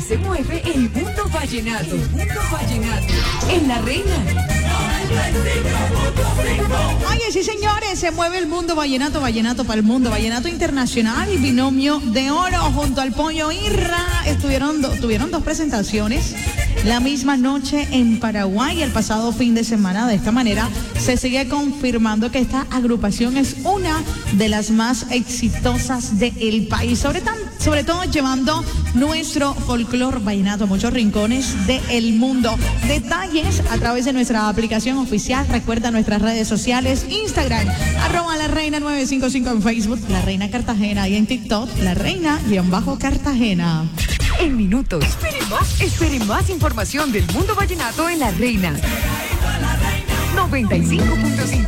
se mueve el mundo vallenato. En La Reina. Oye, sí, señores, se mueve el mundo vallenato, vallenato para el mundo, vallenato internacional y binomio de oro junto al Pollo Irra. Tuvieron dos presentaciones la misma noche en Paraguay el pasado fin de semana. De esta manera se sigue confirmando que esta agrupación es una de las más exitosas del país, sobre todo llevando nuestro folclor vallenato a muchos rincones del mundo. Detalles a través de nuestra aplicación oficial. Recuerda nuestras redes sociales: Instagram, @LaReina955, en Facebook, La Reina Cartagena, y en TikTok, La Reina_Cartagena. En minutos. Espere más información del mundo vallenato en La Reina. 95.5.